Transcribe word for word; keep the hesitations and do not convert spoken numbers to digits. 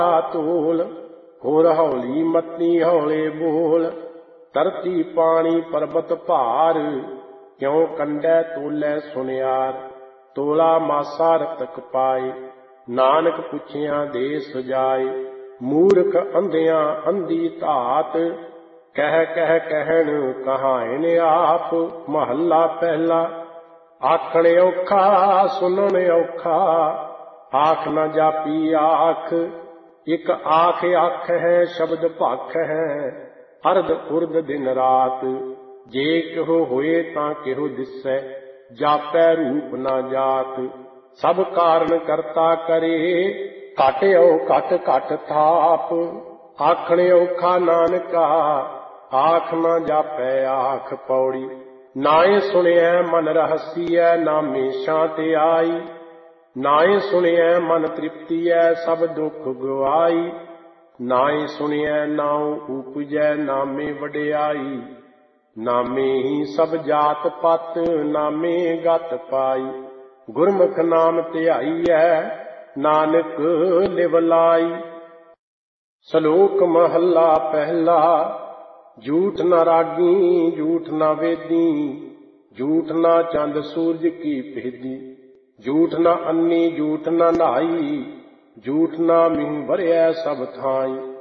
ਤੋਲ ਹੋਰ ਹੌਲੀ ਮੱਤੀ ਹੌਲੇ ਬੋਲ। ਧਰਤੀ ਪਾਣੀ ਪਰਬਤ ਭਾਰ ਕਿਉ ਕੰਡੈ ਤੋਲੈ ਸੁਨਿਆਰ। ਤੋਲਾ ਮਾਸਾ ਰਤਕ ਪਾਏ ਨਾਨਕ ਪੁੱਛਿਆ ਦੇ ਸੁਜਾਏ। ਮੂਰਖ ਅੰਧਿਆਂ ਅੰਧੀ ਧਾਤ ਕਹਿ ਕਹਿ ਕਹਿਣ ਕਹਾਇਨ ਆਪ। ਮਹੱਲਾ ਪਹਿਲਾ। ਆਖਣ ਔਖਾ ਸੁਣਨ ਔਖਾ ਆਖ ਨ ਜਾਪੀ ਆਖ। ਇਕ ਆਖ ਆਖ ਹੈ ਸ਼ਬਦ ਭਖ ਹੈ ਅਰਧ ਉਰਧ ਦਿਨ ਰਾਤ। ਜੇ ਕਿਹੋ ਹੋਏ ਤਾਂ ਕਿਹੋ ਦਿਸੈ ਜਾਪੈ ਰੂਪ ਨਾ ਜਾਤ। ਸਭ ਕਾਰਨ ਕਰਤਾ ਕਰੇ ਘਟ ਔ ਘਟ ਘਟ ਥਾਪ। ਆਖਣ ਔਖਾ ਨਾਨਕਾ ਆਖ ਨਾ ਜਾਪੈ ਆਖ ਪੌੜੀ। ਨਾਏ ਸੁਣਿਐ ਮਨ ਰਹਸੀਐ ਨਾਮੇ ਸ਼ਾਂਤ ਆਈ। ਨਾਏ ਸੁਣਿਐ ਮਨ ਤ੍ਰਿਪਤੀਐ ਸਭ ਦੁੱਖ ਗਵਾਈ। ਨਾਏ ਸੁਣਿਐ ਨਾਉ ਉਪਜੈ ਨਾਮੇ ਵਡਿਆਈ। ਨਾਮੇ ਹੀ ਸਭ ਜਾਤ ਪਤ ਨਾਮੇ ਗਤ ਪਾਈ। ਗੁਰਮੁਖ ਨਾਮ ਧਿਆਈਐ ਨਾਨਕ ਲਿਵ ਲਾਈ। ਸਲੋਕ ਮਹੱਲਾ ਪਹਿਲਾ। ਝੂਠ ਨ ਰਾਗੀ ਝੂਠ ਨ ਵੇਦੀ ਝੂਠ ਨ ਚੰਦ ਸੂਰਜ ਕੀ ਭੇਦੀ। ਝੂਠ ਨ ਅੰਨੀ ਝੂਠ ਨ ਨਹਾਈ ਝੂਠ ਨ ਮੀਂਹ ਵਰਿਐ ਸਭ ਥਾਈ।